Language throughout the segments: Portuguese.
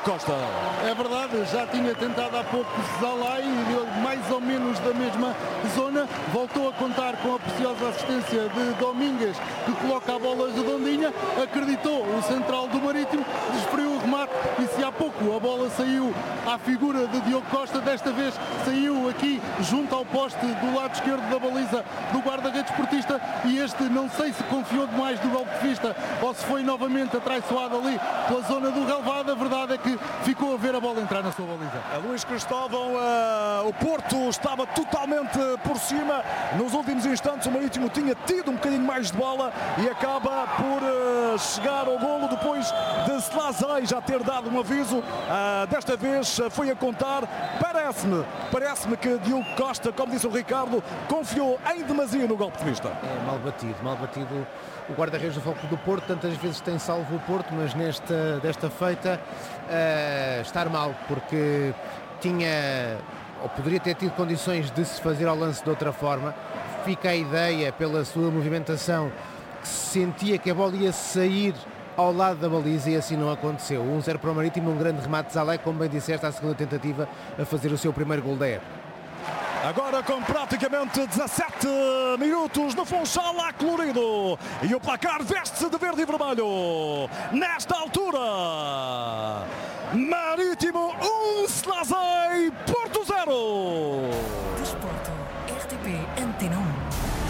Costa. É verdade, já tinha tentado há pouco Zalai e deu mais ou menos da mesma zona. Voltou a contar com a preciosa assistência de Domingues, que coloca a bola redondinha. Acreditou o central do Marítimo, desferiu o remate e se há pouco a bola saiu à figura de Diogo Costa, desta vez saiu aqui junto ao poste do lado esquerdo da baliza do guarda-redes portista e este não sei se confiou demais do golpe de vista ou se foi novamente atraiçoado ali pela zona do relvado. A verdade é que ficou a ver a bola entrar na sua baliza. Luís Cristóvão, o Porto estava totalmente por cima. Nos últimos instantes o Marítimo tinha tido um bocadinho mais de bola e acaba por chegar ao golo depois de Slazai já ter dado um aviso. Desta vez foi a contar. Parece-me que Diogo Costa, como disse o Ricardo, confiou em demasia no golpe de vista. É mal batido. O guarda-redes do Futebol Clube do Porto tantas vezes tem salvo o Porto, mas desta feita estar mal, porque tinha ou poderia ter tido condições de se fazer ao lance de outra forma. Fica a ideia, pela sua movimentação, que se sentia que a bola ia sair ao lado da baliza e assim não aconteceu. 1-0 para o Marítimo, um grande remate de Zalai, como bem disseste, à segunda tentativa a fazer o seu primeiro gol da época. Agora com praticamente 17 minutos no Funchal lá colorido e o placar veste-se de verde e vermelho. Nesta altura, Marítimo 1, Slazai, Porto 0. Desporto, RTP Antena 1.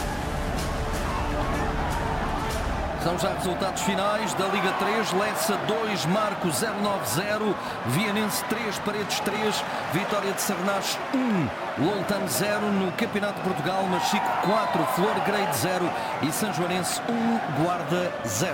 São já resultados finais da Liga 3, Lessa 2, Marco 090, Vianense 3, Paredes 3, Vitória de Sarnás 1, Loltano 0, no Campeonato de Portugal, Machico 4, Flor Grade 0 e São Joanense 1, Guarda 0.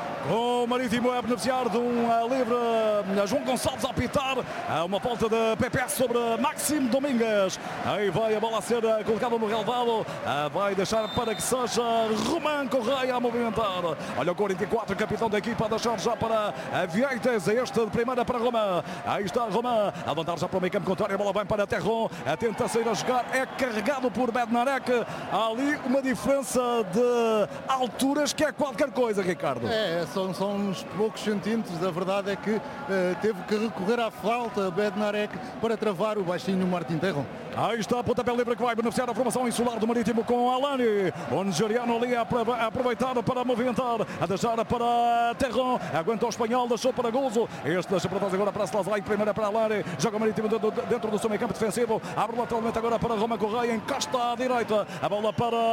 O Marítimo é beneficiar de um livre. João Gonçalves a apitar. Uma falta de Pepe sobre Máximo Domingues. Aí vai a bola a ser colocada no relvado. Vai deixar para que seja Román Correia a movimentar. Olha o 44, capitão da equipa, a deixar já para Vieites. Este de primeira para Román. Aí está Román. A levantar já para o meio campo contrário. A bola vai para Terron. Tenta sair a jogar. É carregado por Bednarek. Há ali uma diferença de alturas que é qualquer coisa, Ricardo. São uns poucos centímetros. A verdade é que teve que recorrer à falta Bednarek para travar o baixinho Martin Terron. Aí está a pontapé livre que vai beneficiar a formação insular do Marítimo com Alani. O nigeriano ali a aproveitar para movimentar, a deixar para Terron. Aguenta o espanhol, deixou para Gozo. Este deixa para trás agora para Slazai, primeira para Alani. Joga o Marítimo dentro do seu meio campo defensivo. Abre lateralmente agora para Román Correia, encosta à direita. A bola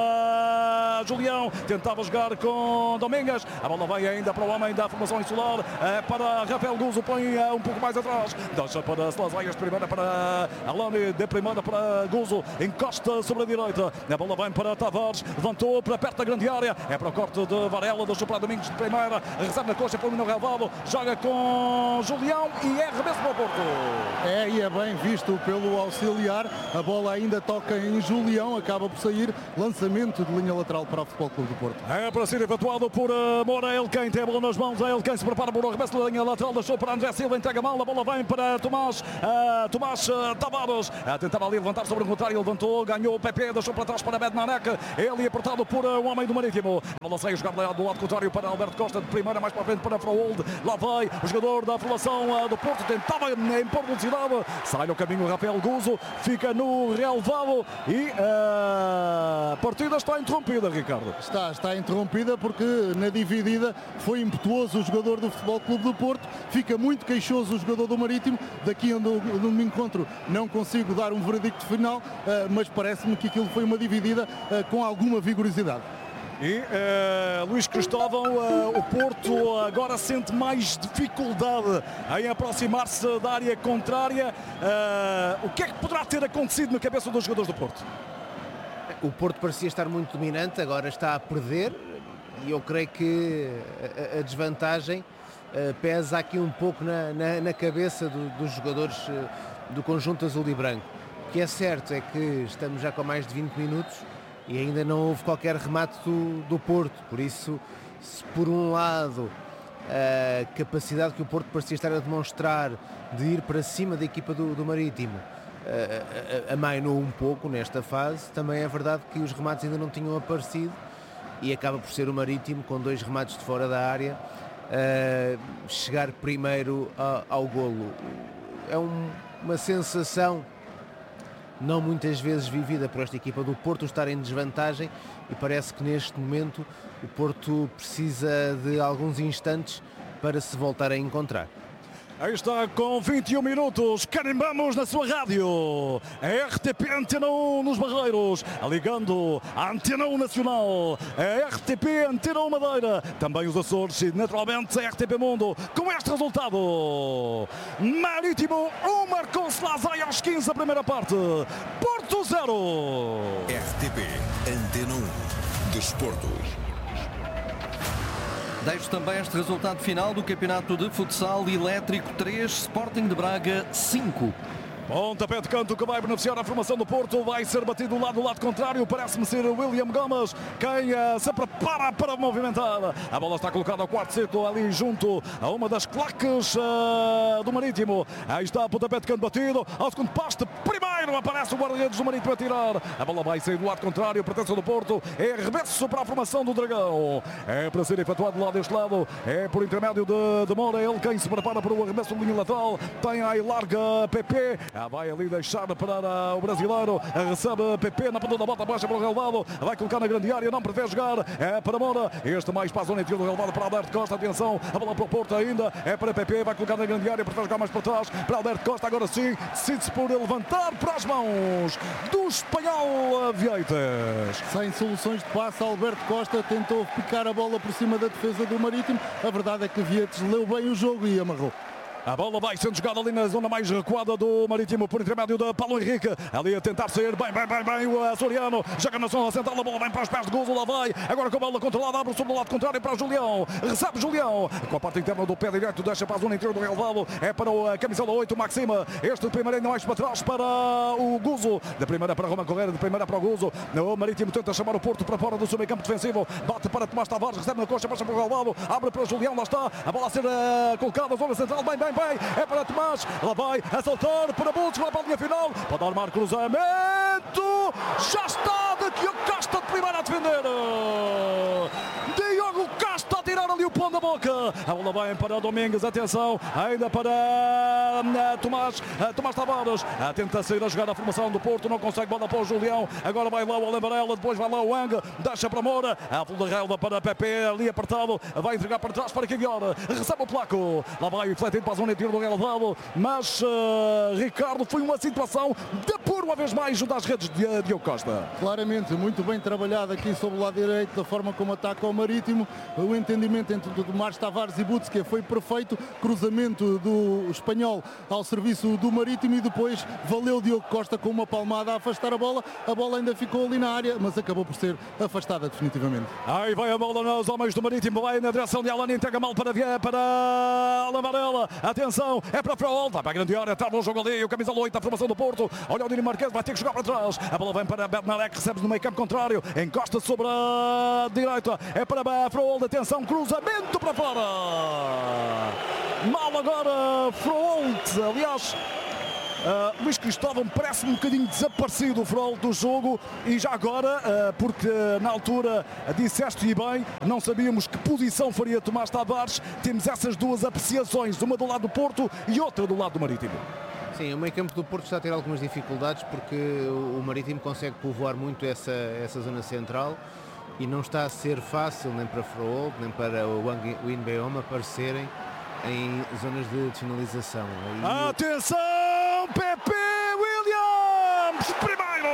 para Julião. Tentava jogar com Domingues. A bola vai ainda para o homem da formação insular. Para Rafael Gozo, põe um pouco mais atrás. Deixa para Slazai, este primeira para Alani, de primeira para Gozo, encosta sobre a direita. A bola vem para Tavares, levantou para perto da grande área. É para o corte de Varela, deixou para Domingos de primeira. Recebe na coxa para o Mino Relvado. Joga com Julião e é arremesso para o Porto. E é bem visto pelo auxiliar. A bola ainda toca em Julião, acaba por sair. Lançamento de linha lateral para o Futebol Clube do Porto. É para ser efetuado por Moura Elquem. Tem a bola nas mãos. Elquem se prepara para o arremesso da linha lateral. Deixou para André Silva, entrega mal. A bola vem para Tomás Tavares. Tentava ali levantar sobre o contrário. Levantou, ganhou o Pepe. Deixou para trás para Bednarek. Ele apertado por um homem do Marítimo. A bola sai a jogar do lado contrário para Alberto Costa. De primeira mais para frente para Frohold. Lá vai o jogador da formação do Porto. Tentava impor velocidade. Sai no caminho Rafael Gozo. Fica no relvado. E a partida está interrompida, Ricardo. Está interrompida porque na dividida foi impetuoso o jogador do Futebol Clube do Porto. Fica muito queixoso o jogador do Marítimo. Daqui onde me encontro não consigo dar um veredicto final, mas parece-me que aquilo foi uma dividida com alguma vigorosidade. E Luís Cristóvão, o Porto agora sente mais dificuldade em aproximar-se da área contrária. O que é que poderá ter acontecido na cabeça dos jogadores do Porto? O Porto parecia estar muito dominante, agora está a perder e eu creio que a desvantagem pesa aqui um pouco na cabeça dos jogadores do conjunto azul e branco. O que é certo é que estamos já com mais de 20 minutos e ainda não houve qualquer remate do Porto, por isso, se por um lado a capacidade que o Porto parecia estar a demonstrar de ir para cima da equipa do Marítimo amainou um pouco nesta fase, também é verdade que os remates ainda não tinham aparecido e acaba por ser o Marítimo com 2 remates de fora da área chegar primeiro ao golo. É uma sensação não muitas vezes vivida por esta equipa do Porto, estar em desvantagem, e parece que neste momento o Porto precisa de alguns instantes para se voltar a encontrar. Aí está, com 21 minutos, carimbamos na sua rádio. A RTP Antena 1 nos Barreiros, ligando a Antena 1 Nacional, a RTP Antena 1 Madeira, também os Açores e naturalmente a RTP Mundo. Com este resultado, Marítimo 1, marcou Slazai aos 15 da primeira parte, Porto 0. RTP Antena 1 Desporto. Deixo também este resultado final do Campeonato de Futsal: Elétrico 3, Sporting de Braga 5. Pontapé de canto que vai beneficiar a formação do Porto. Vai ser batido do lado contrário. Parece-me ser William Gomes quem se prepara para movimentar. A bola está colocada ao quarto círculo, ali junto a uma das claques do Marítimo. Aí está, pontapé de canto batido. Ao segundo poste, primeiro aparece o guarda-redes do Marítimo a tirar. A bola vai sair do lado contrário, pertence do Porto. É arremesso para a formação do Dragão. É para ser efetuado do lado deste lado. É por intermédio de Moura. Ele quem se prepara para o arremesso de linha lateral. Tem aí larga PP. Vai ali deixar para o brasileiro. Recebe PP na ponta da bota baixa para o relevado. Vai colocar na grande área, não prefere jogar. É para Moura. Este mais para a zona interior do relevado para Alberto Costa. Atenção, a bola para o Porto ainda. É para PP, vai colocar na grande área, prefere jogar mais para trás. Para Alberto Costa, agora sim, decide-se por levantar para as mãos do espanhol Vieites. Sem soluções de passe, Alberto Costa tentou picar a bola por cima da defesa do Marítimo. A verdade é que Vieites leu bem o jogo e amarrou. A bola vai sendo jogada ali na zona mais recuada do Marítimo por intermédio de Paulo Henrique. Ali a tentar sair bem o açoriano. Joga na zona central, a bola vem para os pés de Gozo, lá vai. Agora com a bola controlada, abre sobre o lado contrário para o Julião. Recebe Julião. Com a parte interna do pé direito, deixa para a zona interior do relevado. É para a camisola 8, Maxima. Este primeiro ainda mais para trás para o Gozo. Da primeira para Roman Correia, de primeira para o Gozo. O Marítimo tenta chamar o Porto para fora do seu meio campo defensivo. Bate para Tomás Tavares, recebe na coxa, passa para o relevado. Abre para o Julião, lá está. A bola a ser colocada, zona central, bem. É para Tomás, lá vai a saltar para Bulls, lá para a linha final, pode armar cruzamento, já está de Diogo Costa de primeira a defender. Diogo Costa a tirar ali o pão da boca. A bola vai para Domingues, atenção, ainda para Tomás Tavares. Tenta sair a jogar a formação do Porto, não consegue, bola para o Julião. Agora vai lá o Alembarela, depois vai lá o Ang, deixa para Moura. A full da relva para Pepe, ali apertado, vai entregar para trás para Kigiora. Recebe o placo, lá vai refletindo para a zona interior do relevado. Mas Ricardo, foi uma situação de puro uma vez mais junto às redes de Diogo Costa. Claramente, muito bem trabalhado aqui sobre o lado direito, da forma como ataca o Marítimo. O entendimento entre Tomás Tavares e Butzke foi perfeito. Cruzamento do espanhol ao serviço do Marítimo e depois valeu Diogo Costa com uma palmada a afastar a bola. A bola ainda ficou ali na área, mas acabou por ser afastada definitivamente. Aí vai a bola nos homens do Marítimo, vai na direção de Alani, entrega mal para Alamarela. Atenção, é para Frol, vai para a grande área, trava o jogo ali, o camisola 8 da formação do Porto. Olha o Dinamarquês, vai ter que jogar para trás. A bola vem para Bednarek, recebe no meio campo contrário, encosta sobre a direita, é para Frol, atenção, cruzamento para fora. Mal agora, Frol, aliás. Luís Cristóvão parece um bocadinho desaparecido o Frol do jogo e já agora, porque na altura disseste e bem, não sabíamos que posição faria Tomás Tavares, temos essas duas apreciações, uma do lado do Porto e outra do lado do Marítimo. Sim, o meio campo do Porto está a ter algumas dificuldades porque o Marítimo consegue povoar muito essa zona central e não está a ser fácil nem para Frol, nem para o Winbeoma aparecerem em zonas de finalização. Atenção! Pepe Williams, primeiro!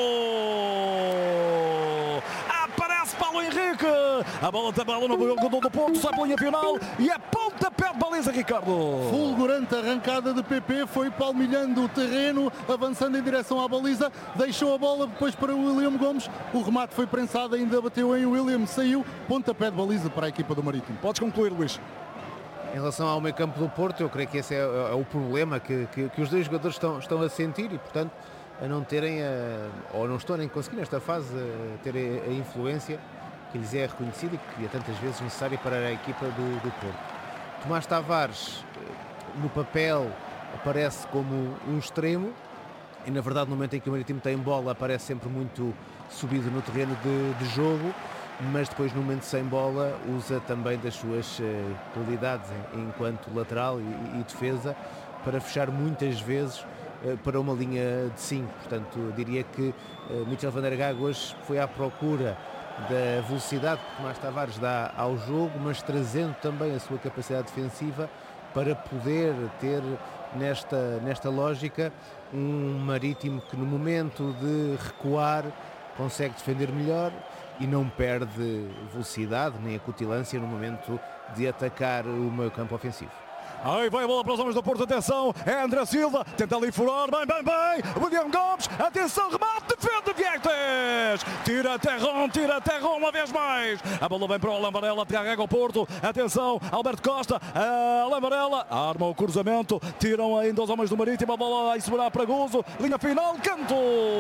Aparece Paulo Henrique. A bola também no jogo do Porto, sai pela linha final e é pontapé de baliza, Ricardo. Fulgurante arrancada de Pepe, foi palmilhando o terreno, avançando em direção à baliza, deixou a bola depois para o William Gomes. O remate foi prensado, ainda bateu em William, saiu, pontapé de baliza para a equipa do Marítimo. Podes concluir, Luís. Em relação ao meio campo do Porto, eu creio que esse é o problema que os dois jogadores estão a sentir e, portanto, a não terem, ou não estão nem conseguir nesta fase ter a influência que lhes é reconhecida e que é tantas vezes necessária para a equipa do Porto. Tomás Tavares, no papel, aparece como um extremo e, na verdade, no momento em que o Marítimo tem bola, aparece sempre muito subido no terreno de jogo. mas depois no momento sem bola usa também das suas qualidades enquanto lateral e defesa para fechar muitas vezes para uma linha de 5. Portanto, eu diria que Michel van der Gaag hoje foi à procura da velocidade que Tomás Tavares dá ao jogo, mas trazendo também a sua capacidade defensiva para poder ter nesta lógica um Marítimo que no momento de recuar consegue defender melhor e não perde velocidade nem acutilância no momento de atacar o meio campo ofensivo. Aí vai a bola para os homens do Porto, atenção, é André Silva, tenta ali furar, bem, William Gomes, atenção, remate, defende Viegas, tira Terron uma vez mais, a bola vem para o Alain Varela, carrega o Porto, atenção, Alberto Costa, Alain Varela, arma o cruzamento, tiram ainda os homens do Marítimo, a bola vai segurar para Gozo, linha final, canto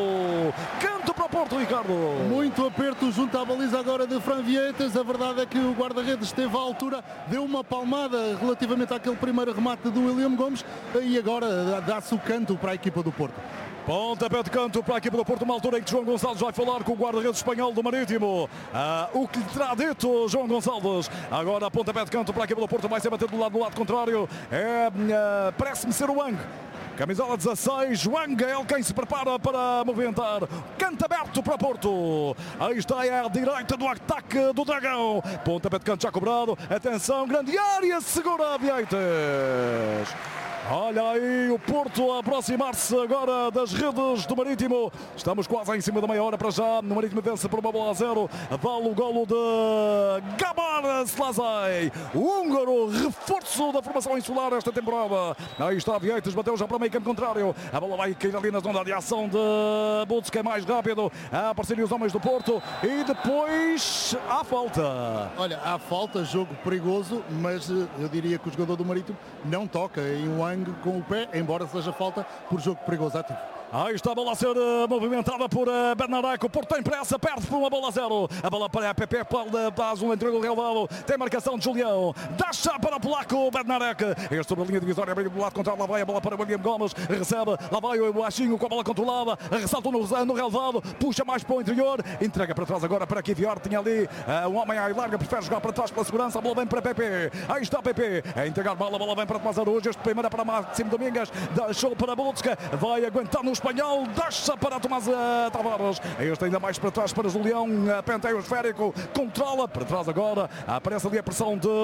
para o Porto, Ricardo. Muito aperto junto à baliza agora de Fran Viegas, a verdade é que o guarda-redes esteve à altura, deu uma palmada relativamente àquele primeiro remate do William Gomes e agora dá-se o canto para a equipa do Porto. Pontapé de canto para a equipa do Porto, uma altura em que João Gonçalves vai falar com o guarda-redes espanhol do Marítimo. O que lhe terá dito João Gonçalves? Agora pontapé de canto para a equipa do Porto, vai ser bater do lado contrário. Parece-me ser o Wang. Camisola 16, Wang é quem se prepara para movimentar. Canto aberto para Porto. Aí está a direita do ataque do Dragão. Pontapé de canto já cobrado. Atenção, grande área, segura a Vieites. Olha aí o Porto a aproximar-se agora das redes do Marítimo. Estamos quase em cima da meia hora para já. O Marítimo vence por 1-0. Vale o golo de Gabar Slazai, o húngaro, reforço da formação insular esta temporada. Aí está Vieites, bateu já para o meio campo contrário. A bola vai cair ali na zona de ação de Butz, que é mais rápido. A aparecerem os homens do Porto e depois há falta. Olha, há falta, jogo perigoso, mas eu diria que o jogador do Marítimo não toca em Wang com o pé, embora seja falta por jogo perigoso ativo. Aí está a bola a ser movimentada por Bernarek. O Porto tem pressa, perde por 1-0. A bola para a PP, para a zona entre o relevado. Tem marcação de Julião. Deixa para o polaco Bernarek. Este sobre a linha divisória, bem do lado contrário. Lá vai a bola para William Gomes. Recebe, lá vai o baixinho com a bola controlada. Ressalta no relevado. Puxa mais para o interior. Entrega para trás agora para Kivior. Tinha ali um homem à larga. Prefere jogar para trás pela segurança. A bola vem para PP. Aí está PP. A entregar bola. A bola vem para Tomás Araújo. Este primeiro é para Máximo Domingues. Deixou para Bolutska. Vai aguentar no espanhol, deixa para Tomás Tavares. Este ainda mais para trás para Julião. Penteio esférico, controla para trás agora. Aparece ali a pressão de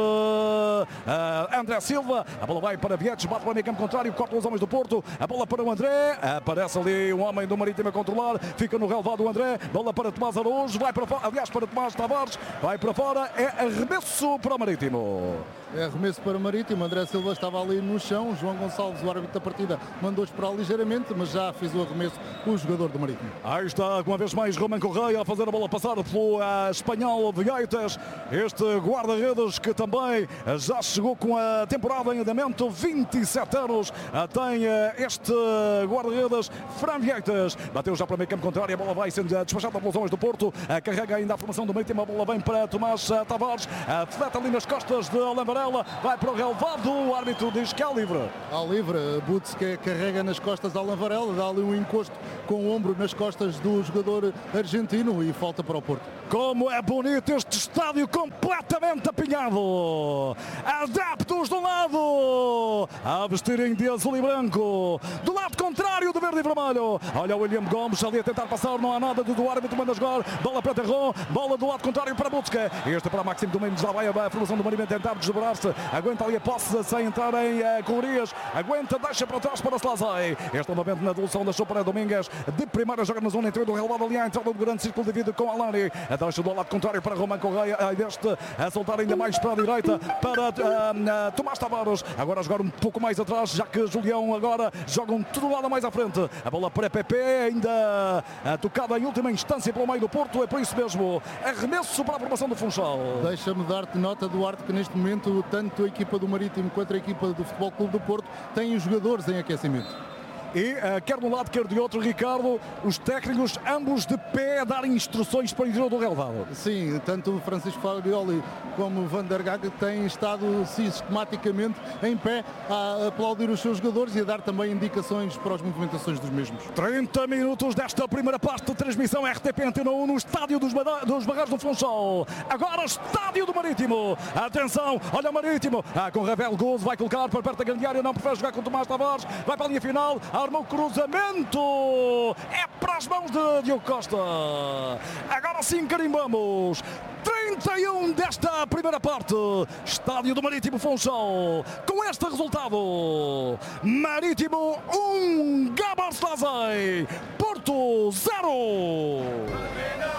André Silva. A bola vai para Vietes, bate para o meio campo contrário, corta os homens do Porto. A bola para o André. Aparece ali um homem do Marítimo a controlar. Fica no relevado o André. Bola para Tomás Araújo. Vai para fora, aliás, para Tomás Tavares. Vai para fora. É arremesso para o Marítimo. É arremesso para o Marítimo. André Silva estava ali no chão. João Gonçalves, o árbitro da partida, mandou esperar ligeiramente, mas já fez o arremesso o jogador do Marítimo. Aí está, uma vez mais, Roman Correia a fazer a bola passar pelo espanhol Vieites. Este guarda-redes que também já chegou com a temporada em andamento, 27 anos. Tem este guarda-redes, Fran Vieites. Bateu já para o meio campo contrário, a bola vai sendo despachada pelos homens do Porto. Carrega ainda a formação do Marítimo, a bola vem para Tomás Tavares. Fleta ali nas costas de Alain Varela, vai para o relevado. O árbitro diz que é livre. Há livre, Butz que carrega nas costas de Alain Varela, dá ali um encosto com o ombro nas costas do jogador argentino e falta para o Porto. Como é bonito este estádio completamente apinhado. Adeptos do lado a vestirem de azul e branco. Do lado contrário de verde e vermelho. Olha o William Gomes ali a tentar passar. Não há nada do árbitro, manda jogar. Bola para Terron. Bola do lado contrário para Butska. Este para Máximo Domingues. Lá vai a formação do Marítimo tentar desdobrar-se. Aguenta ali a posse sem entrar em colorias. Aguenta, deixa para trás para Slazai. Este novamente na devolução deixou para Domingues. De primeira joga na zona interior do relevado ali à entrada do grande círculo de vida com Alani. Deixa do lado contrário para Roman Correia. Este a soltar ainda mais para a direita para Tomás Tavares. Agora a jogar um pouco mais atrás, já que Julião agora joga um todo lado mais à frente. A bola para PP, ainda tocada em última instância pelo meio do Porto. É por isso mesmo arremesso para a formação do Funchal. Deixa-me dar-te nota, Duarte, que neste momento tanto a equipa do Marítimo quanto a equipa do Futebol Clube do Porto têm os jogadores em aquecimento. e quer de um lado, quer de outro, Ricardo, os técnicos ambos de pé a darem instruções para o interior do relevado. Sim, tanto o Francisco Farioli como o Van der Gaag têm estado sistematicamente em pé a aplaudir os seus jogadores e a dar também indicações para as movimentações dos mesmos. 30 minutos desta primeira parte de transmissão RTP Antena 1 no estádio dos Barreiros do Funchal. Agora estádio do Marítimo. Atenção, olha o Marítimo. Com Ravel Gozo, vai colocar para perto da grande área, não prefere jogar com o Tomás Tavares. Vai para a linha final, arma o cruzamento. É para as mãos de Diogo Costa. Agora sim carimbamos. 31 desta primeira parte. Estádio do Marítimo Funchal. Com este resultado: Marítimo 1, Gabarstazei, Porto 0.